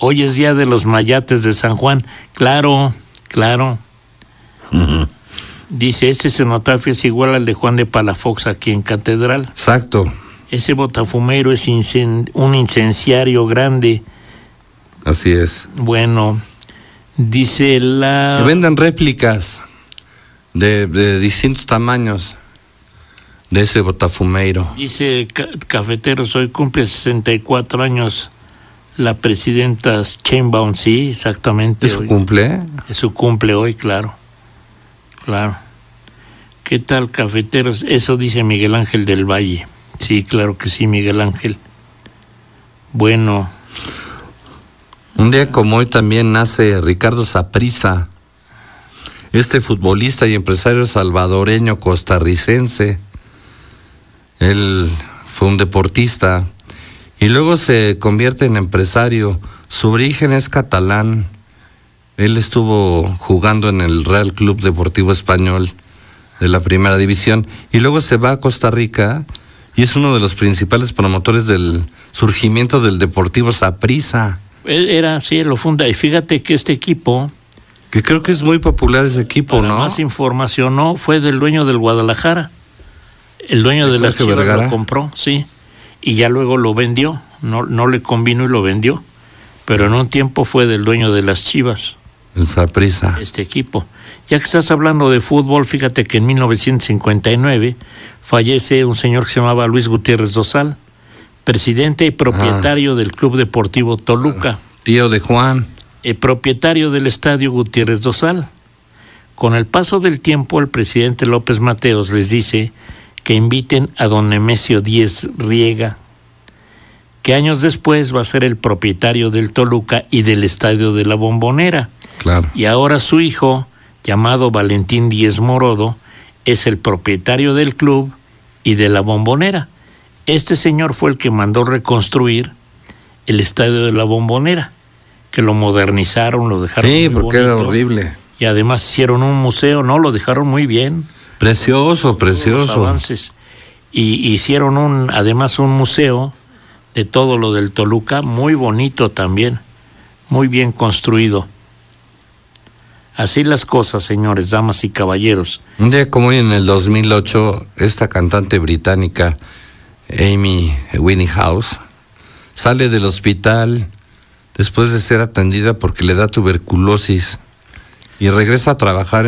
Hoy es día de los mayates de San Juan. Claro. Uh-huh. Dice, ese cenotafio es igual al de Juan de Palafox aquí en Catedral. Exacto. Ese botafumero es un incenciario grande. Así es. Bueno, dice la... Que venden réplicas de distintos tamaños de ese botafumeiro. Dice Cafeteros, hoy cumple 64 años la presidenta Sheinbaum. Sí, exactamente. ¿Es su cumple? Es su cumple hoy, claro. ¿Qué tal, Cafeteros? Eso dice Miguel Ángel del Valle. Sí, claro que sí, Miguel Ángel. Bueno. Un día como hoy también nace Ricardo Saprissa, este futbolista y empresario salvadoreño costarricense. Él fue un deportista y luego se convierte en empresario. Su origen es catalán. Él estuvo jugando en el Real Club Deportivo Español de la Primera División y luego se va a Costa Rica y es uno de los principales promotores del surgimiento del Deportivo Saprissa. Sí, lo funda. Y fíjate que este equipo... Que creo que es muy popular ese equipo, para ¿no? Más información, ¿no? Fue del dueño del Guadalajara. El dueño de las Chivas lo compró, sí. Y ya luego lo vendió. No le convino y lo vendió. Pero en un tiempo fue del dueño de las Chivas. El Saprissa. Este equipo. Ya que estás hablando de fútbol, fíjate que en 1959 fallece un señor que se llamaba Luis Gutiérrez Dosal, presidente y propietario del Club Deportivo Toluca. Tío de Juan. Propietario del Estadio Gutiérrez Dosal. Con el paso del tiempo, el presidente López Mateos les dice que inviten a don Nemesio Díez Riega, que años después va a ser el propietario del Toluca y del Estadio de la Bombonera. Claro. Y ahora su hijo, llamado Valentín Díez Morodo, es el propietario del club y de la Bombonera. Este señor fue el que mandó reconstruir el Estadio de la Bombonera, que lo modernizaron, lo dejaron muy bonito. Sí, porque era horrible. Y además hicieron un museo, ¿no? Lo dejaron muy bien. Precioso. Los avances. Y hicieron además un museo de todo lo del Toluca, muy bonito también, muy bien construido. Así las cosas, señores, damas y caballeros. Un día como hoy, en el 2008, esta cantante británica, Amy Winehouse, sale del hospital después de ser atendida porque le da tuberculosis y regresa a trabajar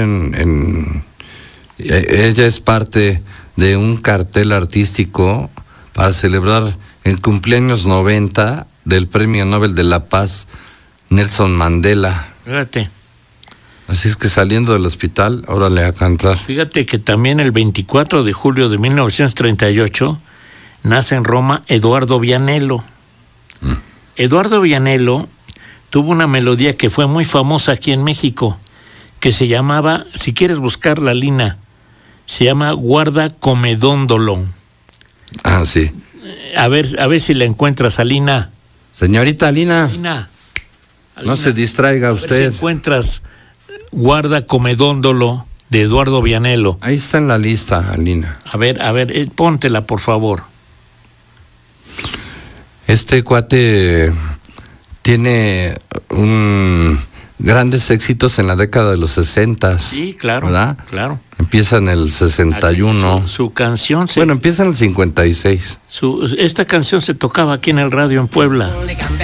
ella es parte de un cartel artístico para celebrar el cumpleaños 90 del Premio Nobel de la Paz Nelson Mandela. Fíjate. Así es que saliendo del hospital, órale a cantar. Fíjate que también el 24 de julio de 1938 nace en Roma Eduardo Vianello. Eduardo Vianello tuvo una melodía que fue muy famosa aquí en México, que se llamaba, si quieres buscar la lina, se llama Guarda Comedóndolo. Ah, sí. A ver si la encuentras, Alina. Señorita Alina. Alina. No se distraiga usted. A ver si encuentras Guarda Comedóndolo de Eduardo Vianello. Ahí está en la lista, Alina. A ver, póntela, por favor. Este cuate tiene grandes éxitos en la década de los 60. Sí, claro. ¿Verdad? Claro. Empieza en el 61. Su canción empieza en el 56. Esta canción se tocaba aquí en el radio en Puebla.